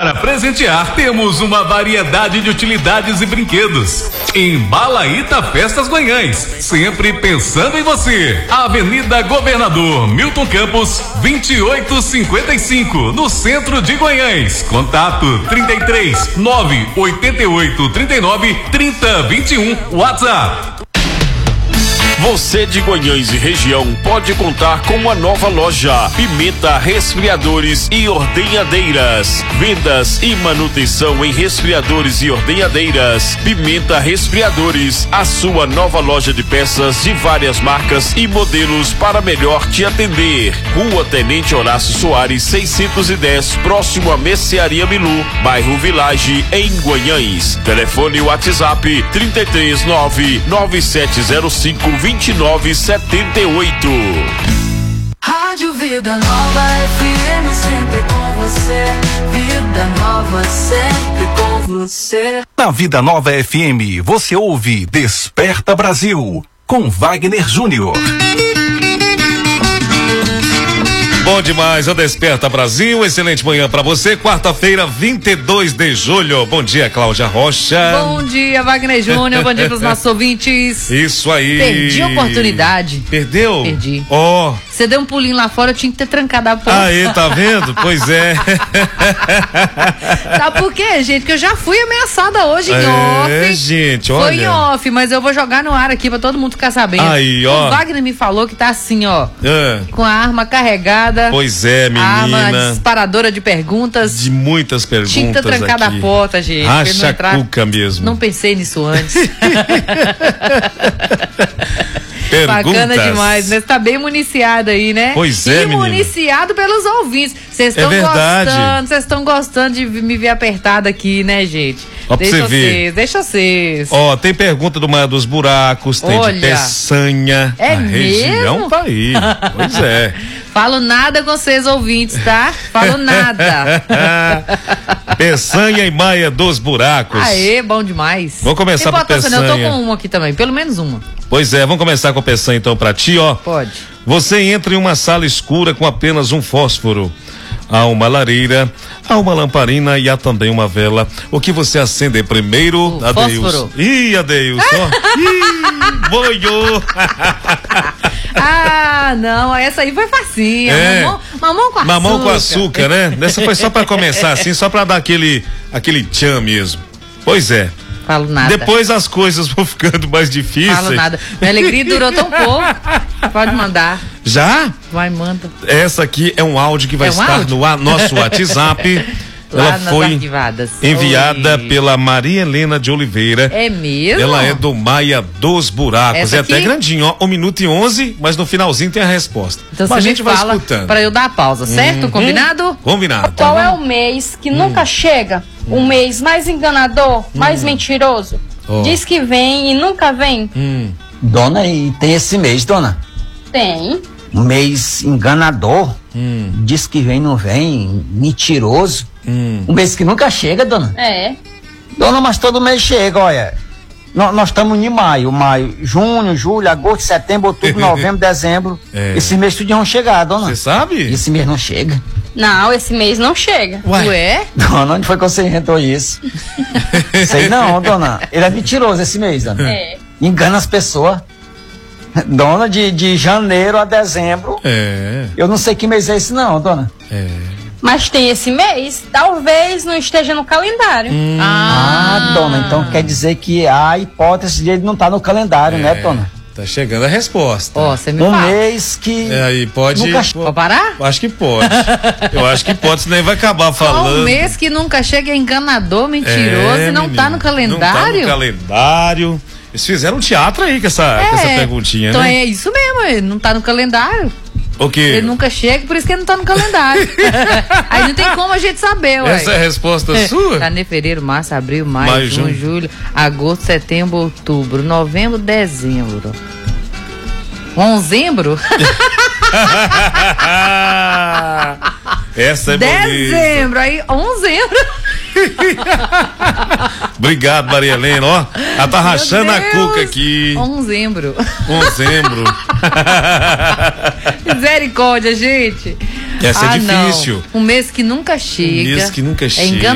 Para presentear, temos uma variedade de utilidades e brinquedos. Embalaíta Festas Guanhães, sempre pensando em você. Avenida Governador Milton Campos, 2855, no centro de Guanhães. Contato 33 988 39 30 21. WhatsApp. Você de Guanhães e região pode contar com uma nova loja Pimenta Resfriadores e Ordenhadeiras. Vendas e manutenção em resfriadores e ordenhadeiras. Pimenta Resfriadores, a sua nova loja de peças de várias marcas e modelos para melhor te atender. Rua Tenente Horácio Soares 610, próximo a Mercearia Milu, bairro Village, em Guanhães. Telefone WhatsApp 339 9705 2978. Rádio Vida Nova FM, sempre com você. Vida Nova, sempre com você. Na Vida Nova FM, você ouve Desperta Brasil, com Wagner Júnior. Bom demais, o Desperta Brasil, excelente manhã pra você, quarta-feira, 22 de julho. Bom dia, Cláudia Rocha. Bom dia, Wagner Júnior, bom dia pros nossos ouvintes. Isso aí. Perdi a oportunidade. Perdeu? Perdi. Ó. Você deu um pulinho lá fora, eu tinha que ter trancado a porta. Aí, tá vendo? Pois é. Sabe por quê, gente? Que eu já fui ameaçada hoje em off. É, gente, olha. Foi em off, mas eu vou jogar no ar aqui pra todo mundo ficar sabendo. Aí, ó. O Wagner me falou que tá assim, ó. Com a arma carregada. Pois é, menina. Arma disparadora de perguntas. De muitas perguntas. Tinha que ter trancado aqui. a porta, gente. Racha cuca mesmo. Não pensei nisso antes. Perguntas. Bacana demais, né? Você tá bem municiado aí, né? Pois é, menino. E municiado pelos ouvintes. Vocês estão gostando, vocês estão gostando de me ver apertado aqui, né, gente? Ó, deixa vocês. Ó, tem pergunta do Maia dos Buracos, tem de Peçanha. É a mesmo? Região tá aí. Pois é. Falo nada com vocês ouvintes, tá? Falo nada. Peçanha e Maia dos Buracos. Aê, bom demais. Vamos começar com Peçanha. Eu tô com uma aqui também, pelo menos uma. Pois é, vamos começar com a Peçanha então pra ti, ó. Pode. Você entra em uma sala escura com apenas um fósforo. Há uma lareira, há uma lamparina e há também uma vela. O que você acende primeiro? Adeus. Fósforo. Ih, adeus, ó. Ih, boiou. Ah, não, essa aí foi facinha. Mamão com açúcar. Mamão com açúcar, né? Essa foi só pra começar assim, só pra dar aquele tchan mesmo. Pois é. Falo nada. Depois as coisas vão ficando mais difíceis. Falo nada. Minha alegria durou tão pouco. Pode mandar. Já? Vai, manda. Essa aqui é um áudio que vai estar no nosso WhatsApp. Ela foi enviada pela Maria Helena de Oliveira. É mesmo? Ela é do Maia dos Buracos. Essa é aqui? até grandinho, ó. 1h11, mas no finalzinho tem a resposta. Então mas você a gente vai escutando. Pra eu dar a pausa, certo? Combinado? Combinado. Qual é o mês que nunca chega? O mês mais enganador, mais mentiroso? Diz que vem e nunca vem? Dona, e tem esse mês, dona? Tem. Um mês enganador? Diz que vem, não vem, mentiroso. Um mês que nunca chega, dona? É. Dona, mas todo mês chega, olha. Nós estamos em maio, junho, julho, agosto, setembro, outubro, novembro, dezembro. Esse mês tudo vão chegar, dona. Você sabe? Esse mês não chega. Não, esse mês não chega. Ué? Dona, onde foi que você inventou isso? Sei não, dona. Ele é mentiroso esse mês, dona. É. Engana as pessoas. Dona, de janeiro a dezembro. Eu não sei que mês é esse não, dona. Mas tem esse mês, talvez não esteja no calendário. Dona, então quer dizer que há hipótese de ele não estar no calendário, né, dona? Tá chegando a resposta. Ó, você me Um fala. mês que aí pode. Pode parar? Acho que pode. Eu acho que pode, senão ele vai acabar falando. Um mês que nunca chega é enganador, mentiroso e não tá no calendário? Não tá no calendário. Eles fizeram um teatro aí com essa perguntinha, então né? é isso mesmo, ele não tá no calendário. O quê? Ele nunca chega, por isso que ele não tá no calendário. Aí não tem como a gente saber, ué. Essa é a resposta sua? Janeiro, fevereiro, março, abril, maio, junho, julho, agosto, setembro, outubro, novembro, dezembro. Onzembro? Essa é bonita. Dezembro, aí onzembro. Obrigado, Maria Helena, ó. Ela tá rachando a cuca aqui. Onzembro. Misericórdia, gente. Essa é difícil. Não. Um mês que nunca chega. Um mês que nunca chega. É